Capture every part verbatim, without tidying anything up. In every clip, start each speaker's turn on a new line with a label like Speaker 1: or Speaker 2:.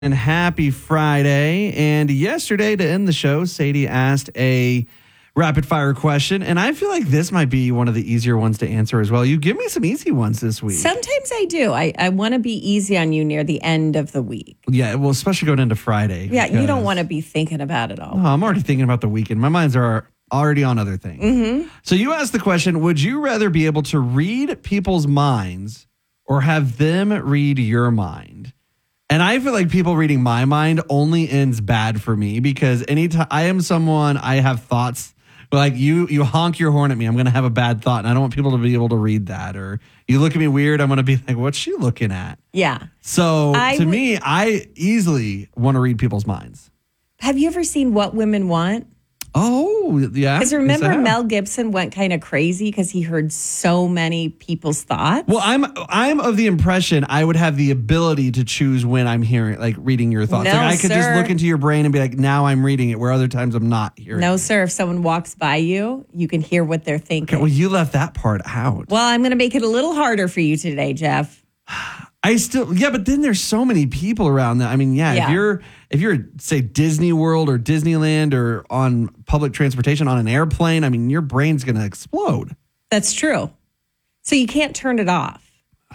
Speaker 1: And happy Friday. And yesterday, to end the show, Sadie asked a rapid fire question. And I feel like this might be one of the easier ones to answer as well. You give me some easy ones this week.
Speaker 2: Sometimes I do. I, I want to be easy on you near the end of the week.
Speaker 1: Yeah, well, especially going into Friday.
Speaker 2: Yeah, you don't want to be thinking about it all.
Speaker 1: Oh, I'm already thinking about the weekend. My minds are already on other things.
Speaker 2: Mm-hmm.
Speaker 1: So you asked the question, would you rather be able to read people's minds or have them read your mind? And I feel like people reading my mind only ends bad for me because anytime I am someone, I have thoughts like you, you honk your horn at me, I'm going to have a bad thought and I don't want people to be able to read that. Or you look at me weird, I'm going to be like, what's she looking at?
Speaker 2: Yeah.
Speaker 1: So
Speaker 2: I
Speaker 1: to
Speaker 2: w-
Speaker 1: me, I easily want to read people's minds.
Speaker 2: Have you ever seen What Women Want?
Speaker 1: Oh, yeah.
Speaker 2: Because remember
Speaker 1: Yes, I have.
Speaker 2: Mel Gibson went kind of crazy because he heard so many people's thoughts?
Speaker 1: Well, I'm I'm of the impression I would have the ability to choose when I'm hearing, like reading your thoughts.
Speaker 2: No,
Speaker 1: like I could just
Speaker 2: sir.
Speaker 1: look into your brain and be like, now I'm reading it, where other times I'm not hearing
Speaker 2: No,
Speaker 1: it.
Speaker 2: sir. If someone walks by you, you can hear what they're thinking.
Speaker 1: Okay, well, you left that part out.
Speaker 2: Well, I'm going to make it a little harder for you today, Jeff.
Speaker 1: I still, yeah, but then there's so many people around that. I mean, yeah,
Speaker 2: Yeah.
Speaker 1: if you're, if you're, say, Disney World or Disneyland or on public transportation on an airplane, I mean, your brain's going to explode.
Speaker 2: That's true. So you can't turn it off.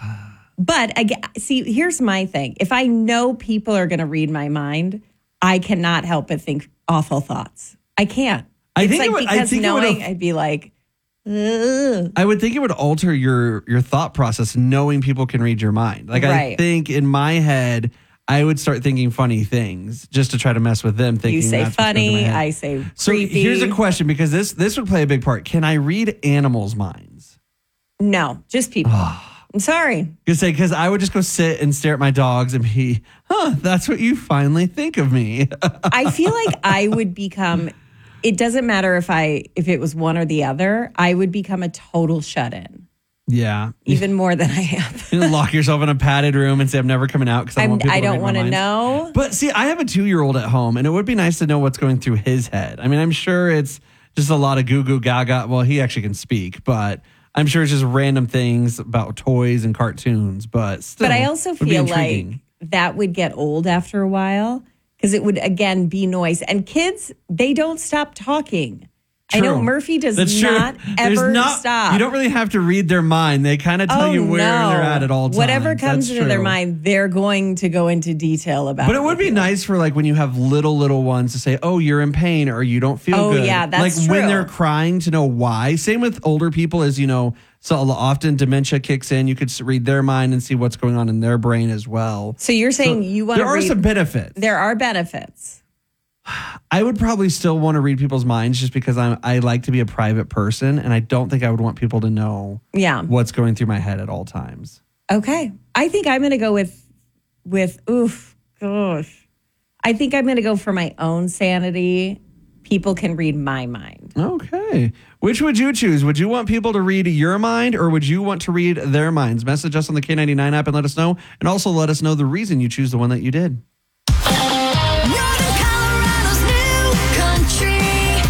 Speaker 2: But again, see, here's my thing. If I know people are going to read my mind, I cannot help but think awful thoughts. I can't.
Speaker 1: I
Speaker 2: it's
Speaker 1: think
Speaker 2: like
Speaker 1: it would- I
Speaker 2: because
Speaker 1: think it would
Speaker 2: knowing,
Speaker 1: have-
Speaker 2: I'd be like, ugh.
Speaker 1: I would think it would alter your your thought process knowing people can read your mind. Like I
Speaker 2: Right.
Speaker 1: think in my head, I would start thinking funny things just to try to mess with them. Thinking
Speaker 2: You say
Speaker 1: that's what's going through
Speaker 2: funny,
Speaker 1: my head.
Speaker 2: I say
Speaker 1: So
Speaker 2: creepy.
Speaker 1: here's a question because this this would play a big part. Can I read animals' minds?
Speaker 2: No, just people. I'm sorry.
Speaker 1: You say because I would just go sit and stare at my dogs and be, huh? That's what you finally think of me.
Speaker 2: I feel like I would become, it doesn't matter if I if it was one or the other, I would become a total shut-in,
Speaker 1: Yeah,
Speaker 2: even more than I am.
Speaker 1: you lock yourself in a padded room and say I'm never coming out because I don't
Speaker 2: I'm,
Speaker 1: want people
Speaker 2: I
Speaker 1: to
Speaker 2: don't
Speaker 1: read my
Speaker 2: want to
Speaker 1: minds."
Speaker 2: know.
Speaker 1: But see, I have a two-year-old at home, and it would be nice to know what's going through his head. I mean, I'm sure it's just a lot of goo goo gaga. Well, he actually can speak, but I'm sure it's just random things about toys and cartoons. But still,
Speaker 2: But I also
Speaker 1: would be
Speaker 2: feel
Speaker 1: intriguing.
Speaker 2: like that would get old after a while because it would, again, be noise. And kids, they don't stop talking. I know
Speaker 1: True.
Speaker 2: Murphy does
Speaker 1: That's true.
Speaker 2: not
Speaker 1: There's
Speaker 2: ever
Speaker 1: not-
Speaker 2: stop.
Speaker 1: You don't really have to read their mind. They kind of tell
Speaker 2: oh,
Speaker 1: you where
Speaker 2: no.
Speaker 1: they're at at all times.
Speaker 2: Whatever comes
Speaker 1: That's
Speaker 2: into their
Speaker 1: true.
Speaker 2: mind, they're going to go into detail about
Speaker 1: But
Speaker 2: it.
Speaker 1: it would
Speaker 2: with
Speaker 1: be
Speaker 2: you.
Speaker 1: nice for like when you have little, little ones to say, oh, you're in pain or you don't feel
Speaker 2: Oh,
Speaker 1: good.
Speaker 2: yeah, that's
Speaker 1: like when
Speaker 2: true.
Speaker 1: they're crying to know why. Same with older people as, you know, so often dementia kicks in. You could s- read their mind and see what's going on in their brain as well.
Speaker 2: So you're saying you want to
Speaker 1: There are
Speaker 2: read.
Speaker 1: some benefits.
Speaker 2: There are benefits.
Speaker 1: I would probably still want to read people's minds just because I'm, I like to be a private person. And I don't think I would want people to know
Speaker 2: Yeah.
Speaker 1: what's going through my head at all times.
Speaker 2: Okay. I think I'm going to go with, with, oof, gosh. I think I'm going to go for my own sanity. People can read my mind.
Speaker 1: Okay. Which would you choose? Would you want people to read your mind or would you want to read their minds? Message us on the K ninety-nine app and let us know. And also let us know the reason you choose the one that you did.
Speaker 3: Northern Colorado's new country.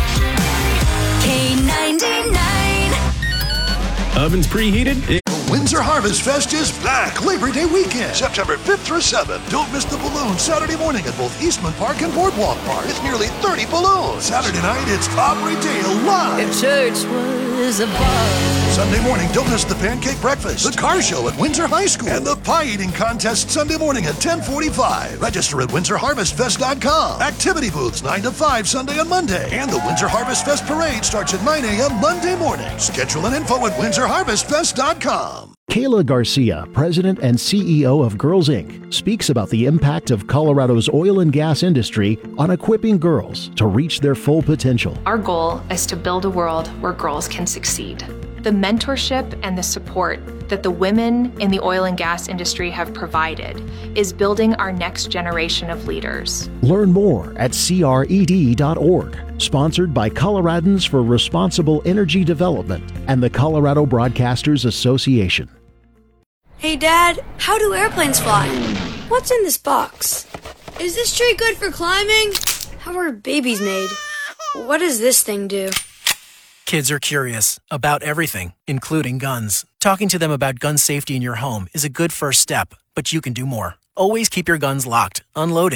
Speaker 3: K ninety-nine.
Speaker 4: Ovens preheated. It-
Speaker 5: Windsor Harvest Fest is back Labor Day weekend, September fifth through seventh. Don't miss the balloons Saturday morning at both Eastman Park and Boardwalk Park with nearly thirty balloons. Saturday night, it's Aubrey Dale live.
Speaker 3: If church was a bar.
Speaker 5: Sunday morning, don't miss the pancake breakfast, the car show at Windsor High School, and the pie eating contest Sunday morning at ten forty-five. Register at windsor harvest fest dot com. Activity booths nine to five Sunday and Monday. And the Windsor Harvest Fest parade starts at nine a.m. Monday morning. Schedule and info at windsor harvest fest dot com.
Speaker 6: Kayla Garcia, President and C E O of Girls Incorporated, speaks about the impact of Colorado's oil and gas industry on equipping girls to reach their full potential.
Speaker 7: Our goal is to build a world where girls can succeed. The mentorship and the support that the women in the oil and gas industry have provided is building our next generation of leaders.
Speaker 6: Learn more at C R E D dot org. Sponsored by Coloradans for Responsible Energy Development and the Colorado Broadcasters Association.
Speaker 8: Hey Dad, how do airplanes fly? What's in this box? Is this tree good for climbing? How are babies made? What does this thing do?
Speaker 9: Kids are curious about everything, including guns. Talking to them about gun safety in your home is a good first step, but you can do more. always keep your guns locked, unloaded.